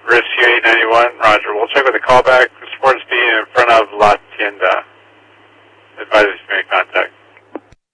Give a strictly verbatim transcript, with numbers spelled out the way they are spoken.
Rescue eight ninety-one, roger. We'll check with the callback. Sports B in front of La Tienda. Advisors to make contact.